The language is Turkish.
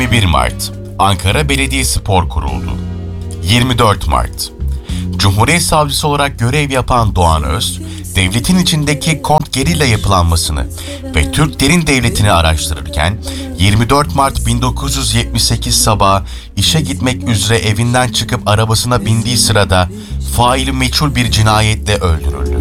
21 Mart Ankara Belediyespor kuruldu. 24 Mart Cumhuriyet Savcısı olarak görev yapan Doğan Öz, devletin içindeki kontrgerilla yapılanmasını ve Türk Derin Devleti'ni araştırırken 24 Mart 1978 sabahı işe gitmek üzere evinden çıkıp arabasına bindiği sırada faili meçhul bir cinayetle öldürüldü.